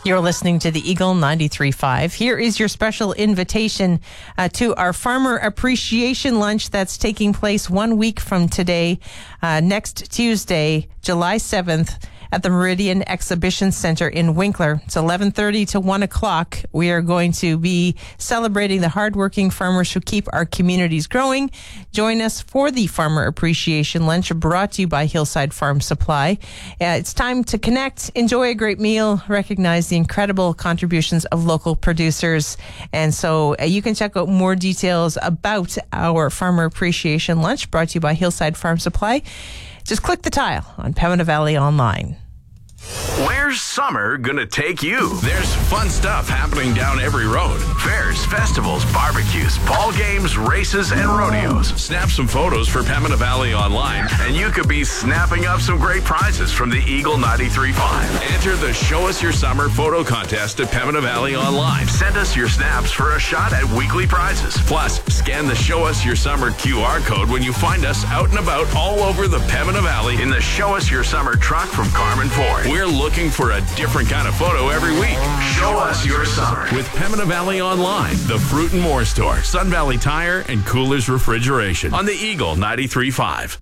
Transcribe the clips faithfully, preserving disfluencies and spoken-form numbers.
You're listening to the Eagle ninety-three point five. Here is your special invitation uh, to our Farmer Appreciation Lunch that's taking place one week from today, uh, next Tuesday, July seventh, at the Meridian Exhibition Center in Winkler. It's eleven thirty to one o'clock. We are going to be celebrating the hardworking farmers who keep our communities growing. Join us for the Farmer Appreciation Lunch, brought to you by Hillside Farm Supply. Uh, it's time to connect, enjoy a great meal, recognize the incredible contributions of local producers. And so uh, you can check out more details about our Farmer Appreciation Lunch, brought to you by Hillside Farm Supply. Just click the tile on Pembina Valley Online. Where's summer gonna take you? There's fun stuff happening down every road. Fairs, festivals, barbecues, ball games, races, and rodeos. Snap some photos for Pembina Valley Online, and you could be snapping up some great prizes from the Eagle ninety-three point five. Enter the Show Us Your Summer photo contest at Pembina Valley Online. Send us your snaps for a shot at weekly prizes. Plus, scan the Show Us Your Summer Q R code when you find us out and about all over the Pembina Valley in the Show Us Your Summer truck from Carmen Ford. We're looking for a different kind of photo every week. Show us your summer with Pembina Valley Online, the Fruit and More Store, Sun Valley Tire, and Coolers Refrigeration on the Eagle ninety-three point five.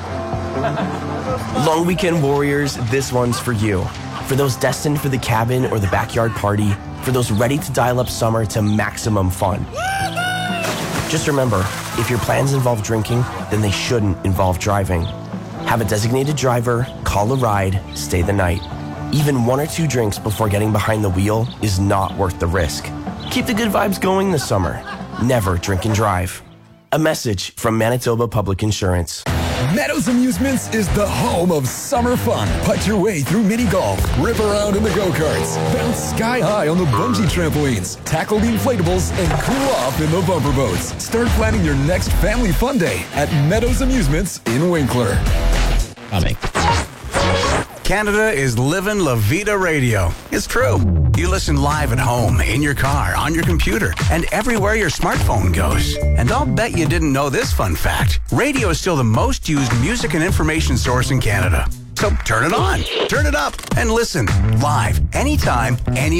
Long weekend warriors, this one's for you. For those destined for the cabin or the backyard party, for those ready to dial up summer to maximum fun. Just remember, if your plans involve drinking, then they shouldn't involve driving. Have a designated driver, call a ride, stay the night. Even one or two drinks before getting behind the wheel is not worth the risk. Keep the good vibes going this summer. Never drink and drive. A message from Manitoba Public Insurance. Meadows Amusements is the home of summer fun. Putt your way through mini golf, rip around in the go-karts, bounce sky high on the bungee trampolines, tackle the inflatables, and cool off in the bumper boats. Start planning your next family fun day at Meadows Amusements in Winkler. Coming. Canada is living La Vida Radio. It's true. You listen live at home, in your car, on your computer, and everywhere your smartphone goes. And I'll bet you didn't know this fun fact. Radio is still the most used music and information source in Canada. So turn it on, turn it up, and listen live, anytime, any